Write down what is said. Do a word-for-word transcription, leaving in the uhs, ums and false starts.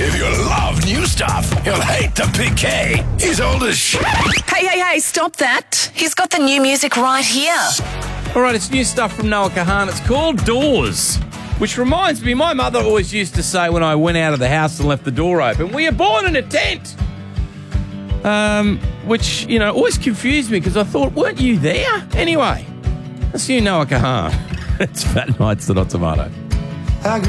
If you love new stuff, you'll hate the Big K. He's old as shit. Hey, hey, hey, stop that. He's got the new music right here. All right, it's new stuff from Noah Kahan. It's called Doors, which reminds me, my mother always used to say when I went out of the house and left the door open, "We were born in a tent." Um, which, you know, always confused me because I thought, weren't you there? Anyway, that's new Noah Kahan. It's Fat Nights, the Not Tomato.